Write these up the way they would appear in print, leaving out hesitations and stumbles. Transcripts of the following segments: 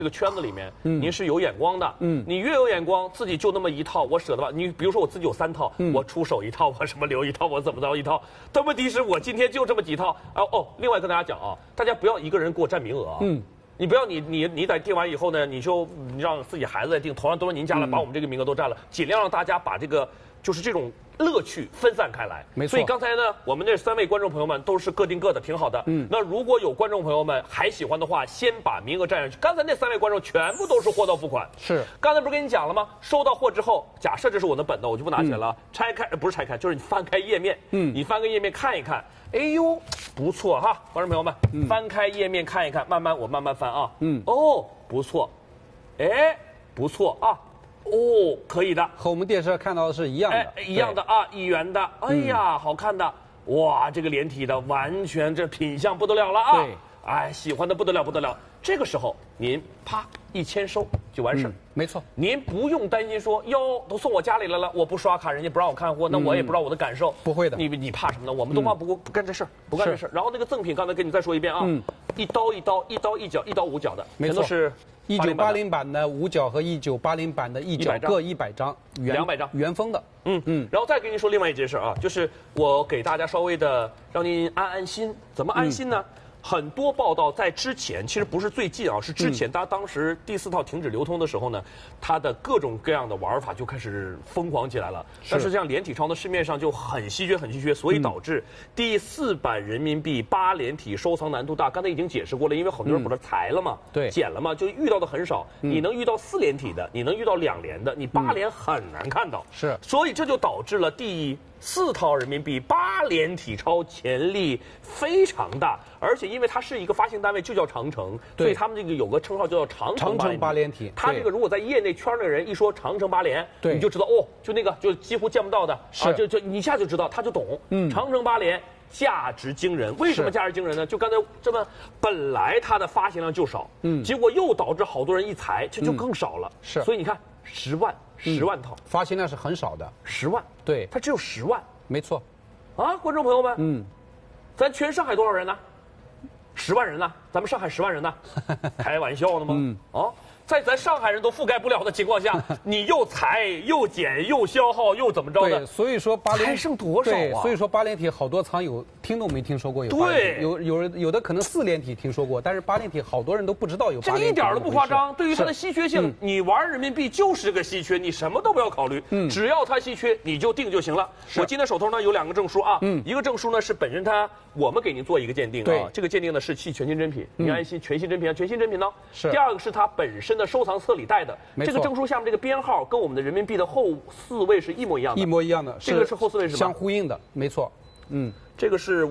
这个圈子里面，您是有眼光的，你越有眼光，自己就那么一套，我舍得吧？你比如说我自己有3套，我出手一套，我什么留一套，我怎么着一套，但问题是我今天就这么几套，另外跟大家讲啊，大家不要一个人给我占名额啊，你不要你在定完以后呢，你让自己孩子来定，同样都是您家了，把我们这个名额都占了，尽量让大家把这个就是这种乐趣分散开来。 没错。 所以刚才呢，我们这3位观众朋友们都是各定各的，挺好的。那如果有观众朋友们还喜欢的话，先把名额占上去。刚才那3位观众全部都是货到付款。 是。 刚才不是跟你讲了吗？收到货之后，假设这是我的本子，我就不拿钱了。不是拆开，就是你翻开页面。你翻个页面看一看。哎呦，不错哈，观众朋友们，翻开页面看一看，我慢慢翻啊。不错，哎，不错啊。可以的， 和我们电视上看到的是一样的， 一样的啊，1元的，哎呀，好看的，哇，这个连体的，完全这品相不得了了啊！ 对， 哎，喜欢的不得了不得了。这个时候您啪一签收就完事儿， 没错， 您不用担心说哟，都送我家里来了，我不刷卡，人家不让我看货，那我也不知道我的感受。 不会的， 你怕什么呢？我们东方不干这事儿，不干这事儿。然后那个赠品，刚才跟你再说一遍啊，一刀一刀，一刀一角，一刀5角的， 没错， 都是。 1980版的5角和1980版的1角各100张 ，200张原封的。 然后再跟您说另外一件事啊，就是我给大家稍微的让您安心。怎么安心呢？很多报道在之前，其实不是最近啊，是之前，当时第4套停止流通的时候呢，它的各种各样的玩法就开始疯狂起来了。但是这样连体钞的市面上就很稀缺，所以导致第4版人民币8连体收藏难度大。刚才已经解释过了，因为很多人不是裁了嘛， 对， 减了嘛，就遇到的很少。你能遇到4连体的，你能遇到2连的，你8连很难看到。 是， 所以这就导致了第4套人民币8连体钞潜力非常大，而且因为它是一个发行单位，就叫长城，所以他们这个有个称号叫长城 8连体。 它这个如果在业内圈内人一说长城8连，你就知道就那个就几乎见不到的啊，就你一下就知道，他就懂。长城8连价值惊人，为什么价值惊人呢？就刚才这么，本来它的发行量就少，结果又导致好多人一裁，这就更少了。 是， 所以你看10万套， 发行量是很少的 ，10万， 对， 它只有10万， 没错， 啊，观众朋友们，咱全上海多少人呢？10万人呢？咱们上海10万人呢？开玩笑呢吗？在咱上海人都覆盖不了的情况下，你又裁又减又消耗又怎么着的？ 对，所以说8连还剩多少啊？ 所以说8连体好多藏友听都没听说过有。 对， 有的可能4连体听说过，但是8连体好多人都不知道有8连体。 这一点都不夸张。对于它的稀缺性，你玩人民币就是个稀缺，你什么都不要考虑，只要它稀缺你就定就行了。我今天手头呢有2个证书啊，一个证书呢是本身我们给您做一个鉴定啊，这个鉴定呢是系全新真品，您安心，全新真品啊，全新真品呢。 是。 第2个是它本身的收藏册里带的，这个证书下面这个编号跟我们的人民币的后4位是一模一样的， 一模一样的， 这个是后4位是吧？ 相呼应的，没错。 这个是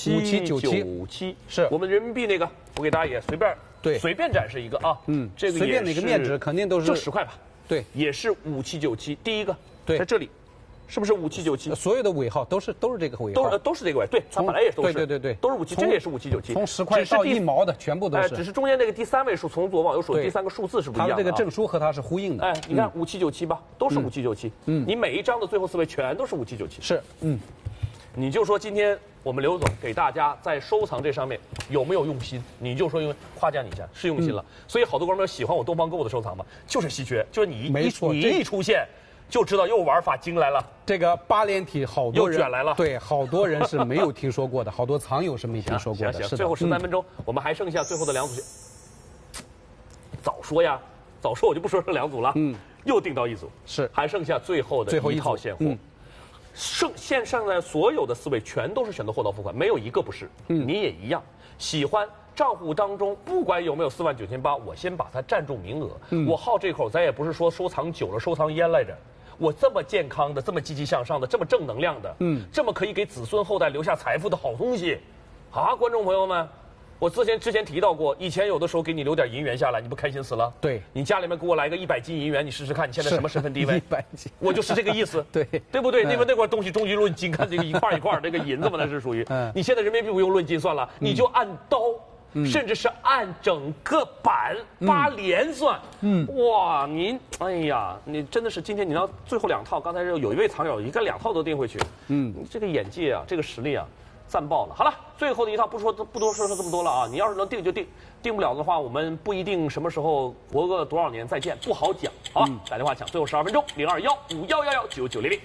5797， 是我们人民币那个，我给大家也随便展示一个啊，这个随便哪个面值肯定都是就10块吧， 对， 也是5797，第一个对， 在这里。是不是5797？ 所有的尾号都是这个尾号， 都是这个尾，对，它本来也都是， 对， 都是57，这个也是5797， 从10块到1毛的全部都是， 只是中间那个第3位数从左往右数第3个数字是不一样的。 它这个证书和它是呼应的。 你看5797吧，都是5797，你每一张的最后4位全都是5797， 是， 你就说今天我们刘总给大家在收藏这上面有没有用心？你就说因为夸奖你一下是用心了，所以好多观众朋友喜欢我东方购物的收藏嘛，就是稀缺，就是你一出现。就知道又玩法精来了， 这个8连体好多人又卷来了， 对，好多人是没有听说过的，好多藏友是没听说过的。 行，最后13分钟，我们还剩下最后的2组。早说呀，早说我就不说这2组了。又订到1组， 是， 还剩下最后的1套现货。线上的所有的4位全都是选择货到付款，没有一个不是。你也一样，喜欢。账户当中不管有没有49800，我先把它占住名额。我好这口，咱也不是说收藏久了收藏烟来着。我这么健康的，这么积极向上的，这么正能量的，这么可以给子孙后代留下财富的好东西，啊，观众朋友们，我之前提到过，以前有的时候给你留点银元下来，你不开心死了？ 对， 你家里面给我来个100斤银元，你试试看，你现在什么身份地位 ？100斤， 我就是这个意思，对不对？因为那块东西终极论斤，看这个一块一块，这个银子嘛，那是属于。你现在人民币不用论斤算了，你就按刀。甚至是按整个版8连算，哇，您，哎呀，你真的是今天你要最后2套，刚才有一位藏友一个2套都订回去，这个眼界啊，这个实力啊， 赞爆了。好了，最后的一套不多说这么多了啊！你要是能定就定，定不了的话，我们不一定什么时候活个多少年再见，不好讲。好吧，打电话抢，最后12分钟，021-5111-9900。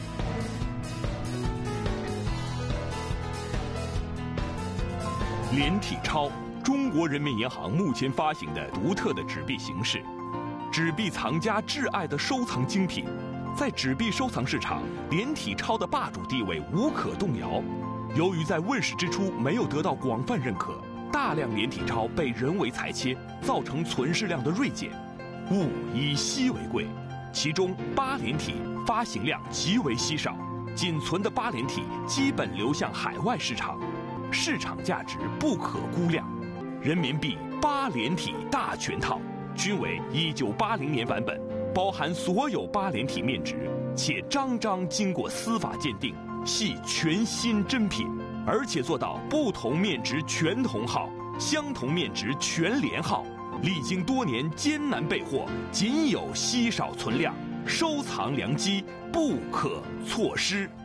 联体超，中国人民银行目前发行的独特的纸币形式，纸币藏家挚爱的收藏精品，在纸币收藏市场，联体超的霸主地位无可动摇。由于在问世之初没有得到广泛认可，大量联体超被人为裁切，造成存世量的锐减。物以稀为贵，其中8联体发行量极为稀少，仅存的8联体基本流向海外市场。市场价值不可估量，人民币8联体大全套均为1980年版本，包含所有8联体面值，且张张经过司法鉴定，系全新真品，而且做到不同面值全同号，相同面值全连号，历经多年艰难备货，仅有稀少存量，收藏良机不可错失。